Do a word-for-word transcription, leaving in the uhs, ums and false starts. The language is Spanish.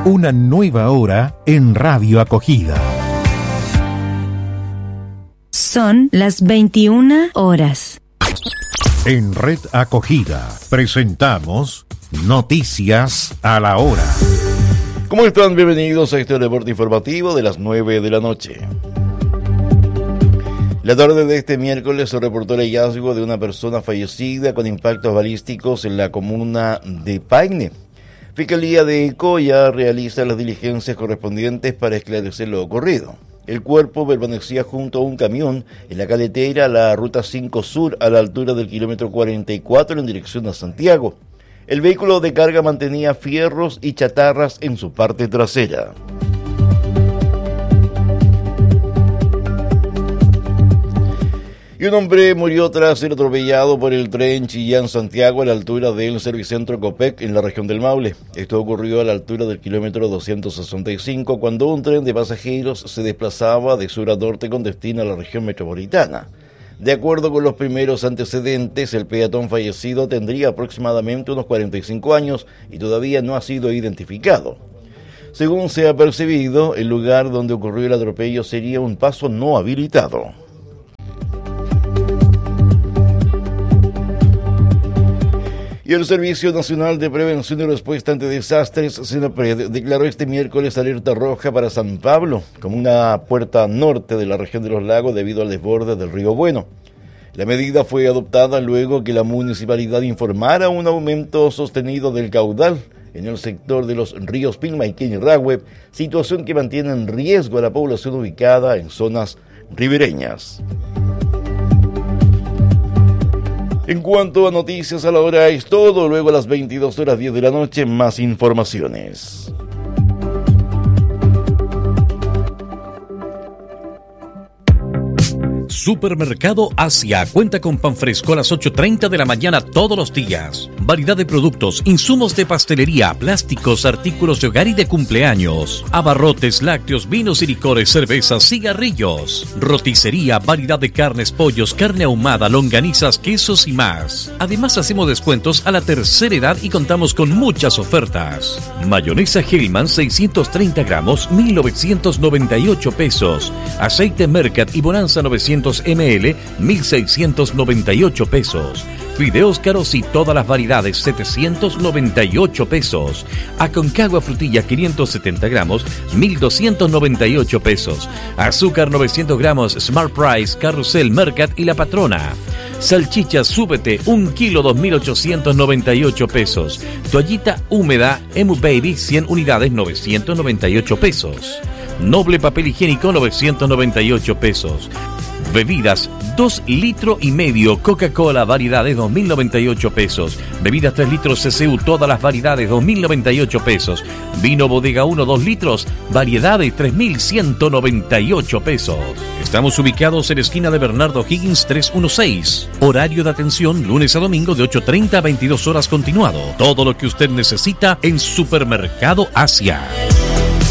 Una nueva hora en Radio Acogida. Son las veintiuna horas. En Red Acogida presentamos Noticias a la Hora. ¿Cómo están? Bienvenidos a este reporte informativo de las nueve de la noche. La tarde de este miércoles se reportó el hallazgo de una persona fallecida con impactos balísticos en la comuna de Paine. Fiscalía de Coya realiza las diligencias correspondientes para esclarecer lo ocurrido. El cuerpo permanecía junto a un camión en la carretera la Ruta cinco Sur a la altura del kilómetro cuarenta y cuatro en dirección a Santiago. El vehículo de carga mantenía fierros y chatarras en su parte trasera. Y un hombre murió tras ser atropellado por el tren Chillán-Santiago a la altura del Servicentro Copec en la región del Maule. Esto ocurrió a la altura del kilómetro doscientos sesenta y cinco cuando un tren de pasajeros se desplazaba de sur a norte con destino a la región metropolitana. De acuerdo con los primeros antecedentes, el peatón fallecido tendría aproximadamente unos cuarenta y cinco años y todavía no ha sido identificado. Según se ha percibido, el lugar donde ocurrió el atropello sería un paso no habilitado. Y el Servicio Nacional de Prevención y Respuesta ante Desastres, SENAPRED, declaró este miércoles alerta roja para San Pablo, como una puerta norte de la región de los lagos debido al desborde del río Bueno. La medida fue adoptada luego que la municipalidad informara un aumento sostenido del caudal en el sector de los ríos Pilmaiquén y Rahue, situación que mantiene en riesgo a la población ubicada en zonas ribereñas. En cuanto a noticias a la hora es todo, luego a las veintidós horas diez de la noche más informaciones. Supermercado Asia cuenta con pan fresco a las ocho treinta de la mañana todos los días. Variedad de productos, insumos de pastelería, plásticos, artículos de hogar y de cumpleaños. Abarrotes, lácteos, vinos y licores, cervezas, cigarrillos. Roticería, variedad de carnes, pollos, carne ahumada, longanizas, quesos y más. Además hacemos descuentos a la tercera edad y contamos con muchas ofertas. Mayonesa Hellman seiscientos treinta gramos, mil novecientos noventa y ocho pesos. Aceite Mercat y Bonanza novecientos mililitros, mil seiscientos noventa y ocho pesos. Fideos caros y todas las variedades, setecientos noventa y ocho pesos. Aconcagua frutilla quinientos setenta gramos, mil doscientos noventa y ocho pesos. Azúcar novecientos gramos, Smart Price, Carrusel, Mercat y La Patrona. Salchicha Súbete, un kilo, dos mil ochocientos noventa y ocho pesos. Toallita húmeda, Emu Baby, cien unidades, novecientos noventa y ocho pesos. Noble papel higiénico, novecientos noventa y ocho pesos. Bebidas, dos litros y medio, Coca-Cola, variedades, dos mil noventa y ocho pesos. Bebidas tres litros C C U, todas las variedades, dos mil noventa y ocho pesos. Vino Bodega uno, dos litros, variedades, tres mil ciento noventa y ocho pesos. Estamos ubicados en la esquina de Bernardo Higgins trescientos dieciséis. Horario de atención, lunes a domingo de ocho treinta a veintidós horas continuado. Todo lo que usted necesita en Supermercado Asia.